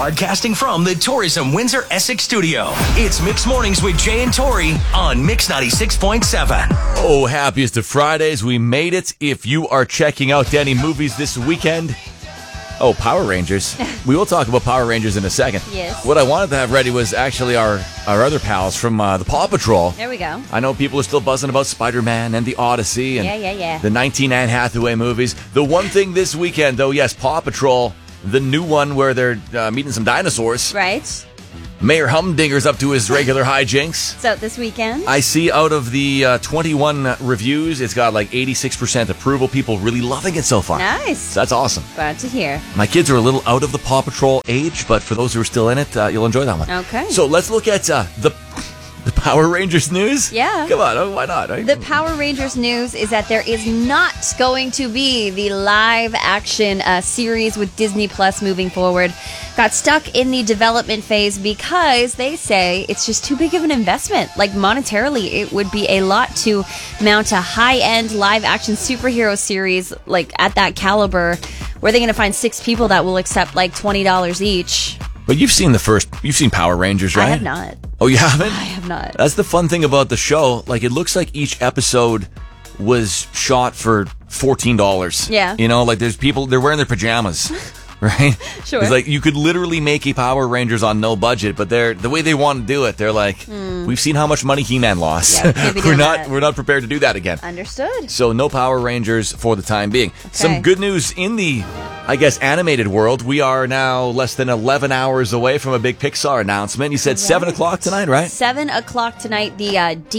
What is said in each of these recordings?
Broadcasting from the Tourism Windsor Essex studio, it's Mix Mornings with Jay and Tori on Mix 96.7. Oh, happiest of Fridays. We made it. If you are checking out any movies this weekend, Power Rangers. We will talk about Power Rangers in a second. Yes. What I wanted to have ready was actually our other pals from the Paw Patrol. There we go. I know people are still buzzing about Spider-Man and the Odyssey and the 19 Anne Hathaway movies. The one thing this weekend, though, yes, Paw Patrol, the new one where they're meeting some dinosaurs. Right. Mayor Humdinger's up to his regular hijinks. It's out this weekend. I see out of the 21 reviews, it's got like 86% approval. People really loving it so far. Nice. So that's awesome. Glad to hear. My kids are a little out of the Paw Patrol age, but for those who are still in it, you'll enjoy that one. Okay. So let's look at the Power Rangers news. Yeah. Come on, why not? The Power Rangers news is that there is not going to be the live action series with Disney Plus moving forward. Got stuck in the development phase because they say it's just too big of an investment. Like monetarily, it would be a lot to mount a high-end live action superhero series like at that caliber. Where are they going to find 6 people that will accept like $20 each? But you've seen Power Rangers, right? I have not. Oh, you haven't? I have not. That's the fun thing about the show. Like, it looks like each episode was shot for $14. Yeah. You know, like there's people, they're wearing their pajamas. Right? Sure. It's like you could literally make a Power Rangers on no budget, but the way they want to do it, they're like, we've seen how much money He-Man lost. Yeah, we're not prepared to do that again. Understood. So no Power Rangers for the time being. Okay. Some good news in the, I guess, animated world. We are now less than 11 hours away from a big Pixar announcement. You said 7 o'clock tonight, right? 7 o'clock tonight. The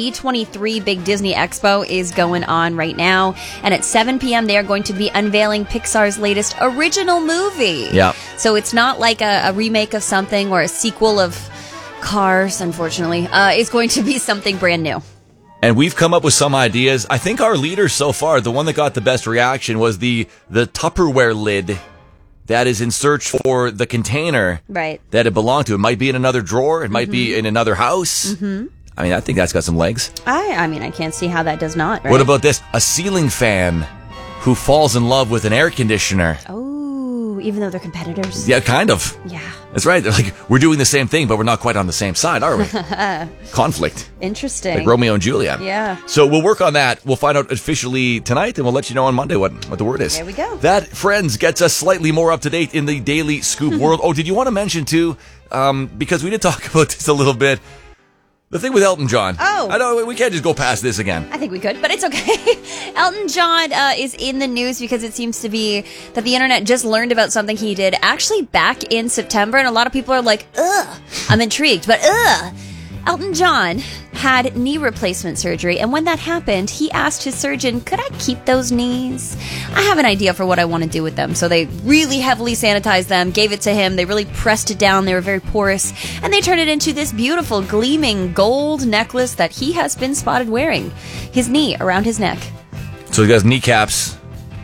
D23 Big Disney Expo is going on right now. And at 7 p.m., they are going to be unveiling Pixar's latest original movie. Yeah. So it's not like a remake of something or a sequel of Cars, unfortunately. It's going to be something brand new. And we've come up with some ideas. I think our leader so far, the one that got the best reaction, was the Tupperware lid that is in search for the container Right. that it belonged to. It might be in another drawer. It might be in another house. Mm-hmm. I mean, I think that's got some legs. I mean, I can't see how that does not, right? What about this? A ceiling fan who falls in love with an air conditioner. Oh, even though they're competitors? Yeah, kind of. Yeah. That's right. They're like, we're doing the same thing, but we're not quite on the same side, are we? Conflict. Interesting. Like Romeo and Juliet. Yeah. So we'll work on that. We'll find out officially tonight, and we'll let you know on Monday what the word is. There we go. That, friends, gets us slightly more up to date in the Daily Scoop world. Oh, did you want to mention, too, because we did talk about this a little bit, the thing with Elton John. Oh. I know, we can't just go past this again. I think we could, but it's okay. Elton John is in the news because it seems to be that the internet just learned about something he did actually back in September, and a lot of people are like, ugh. I'm intrigued, but ugh. Elton John had knee replacement surgery, and when that happened, he asked his surgeon, could I keep those knees? I have an idea for what I want to do with them. So they really heavily sanitized them, gave it to him, they really pressed it down, they were very porous, and they turned it into this beautiful, gleaming gold necklace that he has been spotted wearing. His knee around his neck. So he got his kneecaps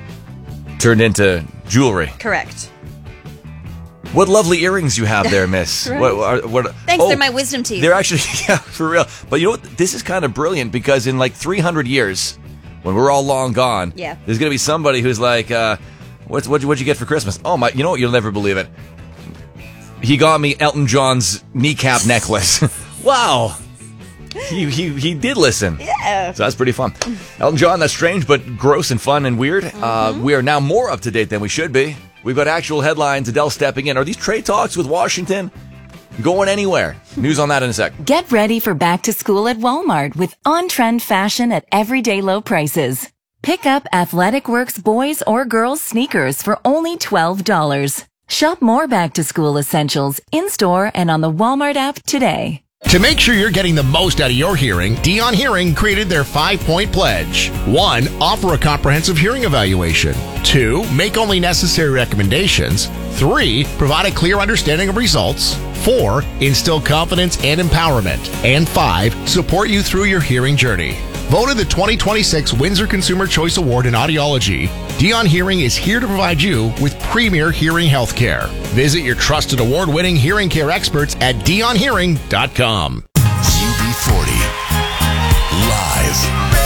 turned into jewelry. Correct. What lovely earrings you have there, miss. Right. What, Thanks, they're my wisdom teeth. They're actually, yeah, for real. But you know what? This is kind of brilliant because in like 300 years, when we're all long gone, Yeah. there's going to be somebody who's like, what'd you get for Christmas? Oh, my, you know what? You'll never believe it. He got me Elton John's kneecap necklace. Wow. He did listen. Yeah. So that's pretty fun. Elton John, that's strange, but gross and fun and weird. We are now more up to date than we should be. We've got actual headlines. Adele stepping in. Are these trade talks with Washington going anywhere? News on that in a sec. Get ready for back to school at Walmart with on-trend fashion at everyday low prices. Pick up Athletic Works boys or girls sneakers for only $12. Shop more back to school essentials in-store and on the Walmart app today. To make sure you're getting the most out of your hearing, Dion Hearing created their 5-point pledge. 1. Offer a comprehensive hearing evaluation. 2. Make only necessary recommendations. 3. Provide a clear understanding of results. 4. Instill confidence and empowerment. And 5. Support you through your hearing journey. Voted the 2026 Windsor Consumer Choice Award in Audiology, Dion Hearing is here to provide you with premier hearing health care. Visit your trusted award-winning hearing care experts at dionhearing.com. UB40 Live.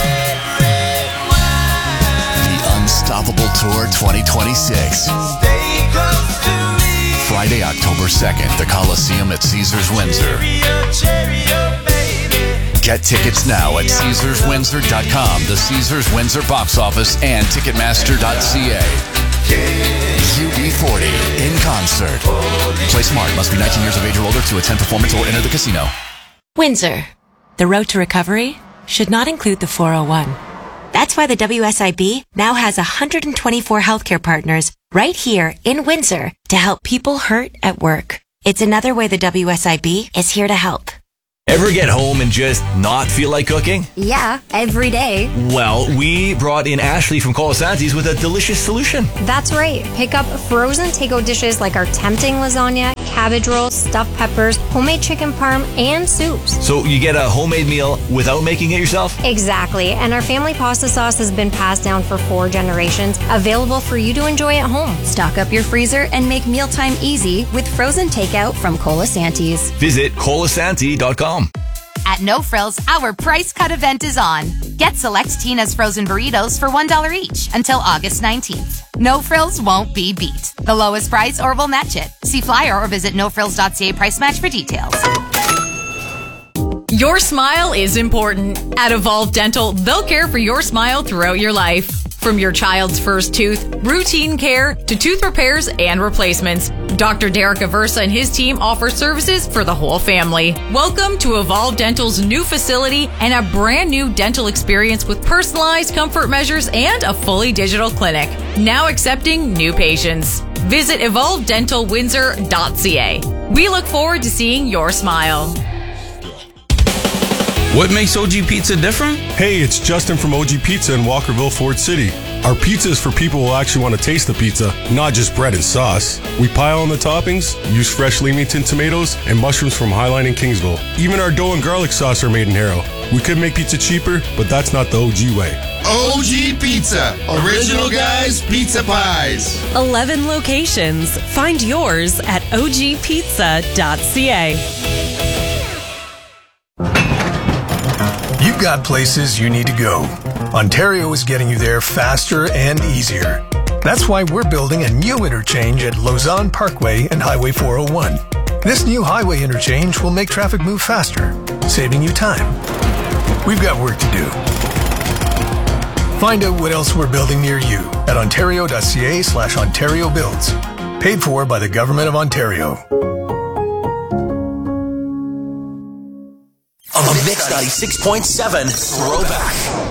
The Unstoppable Tour 2026. Friday, October October 2nd, the Coliseum at Caesars Windsor. Get tickets now at CaesarsWindsor.com, the Caesars Windsor box office, and Ticketmaster.ca. UB40 in concert. Play smart. Must be 19 years of age or older to attend performance or enter the casino. Windsor. The road to recovery should not include the 401. That's why the WSIB now has 124 healthcare partners right here in Windsor to help people hurt at work. It's another way the WSIB is here to help. Ever get home and just not feel like cooking? Yeah, every day. Well, we brought in Ashley from Colasanti's with a delicious solution. That's right. Pick up frozen takeout dishes like our tempting lasagna, cabbage rolls, stuffed peppers, homemade chicken parm, and soups. So you get a homemade meal without making it yourself? Exactly. And our family pasta sauce has been passed down for 4 generations, available for you to enjoy at home. Stock up your freezer and make mealtime easy with frozen takeout from Colasanti's. Visit colasanti.com. At No Frills, our price cut event is on. Get select Tina's frozen burritos for $1 each until August 19th. No Frills won't be beat. The lowest price or we'll match it. See flyer or visit nofrills.ca price match for details. Your smile is important. At Evolve Dental, they'll care for your smile throughout your life. From your child's first tooth, routine care, to tooth repairs and replacements, Dr. Derek Aversa and his team offer services for the whole family. Welcome to Evolve Dental's new facility and a brand new dental experience with personalized comfort measures and a fully digital clinic. Now accepting new patients. Visit evolvedentalwindsor.ca. We look forward to seeing your smile. What makes OG Pizza different? Hey, it's Justin from OG Pizza in Walkerville, Ford City. Our pizza is for people who actually want to taste the pizza, not just bread and sauce. We pile on the toppings, use fresh Leamington tomatoes, and mushrooms from Highline and Kingsville. Even our dough and garlic sauce are made in Harrow. We could make pizza cheaper, but that's not the OG way. OG Pizza. Original guys, pizza pies. 11 locations. Find yours at ogpizza.ca. You've got places you need to go. Ontario is getting you there faster and easier. That's why we're building a new interchange at Lausanne Parkway and Highway 401. This new highway interchange will make traffic move faster, saving you time. We've got work to do. Find out what else we're building near you at ontario.ca/Ontario Builds. Paid for by the Government of Ontario. On the Mix 96.7 Throwback.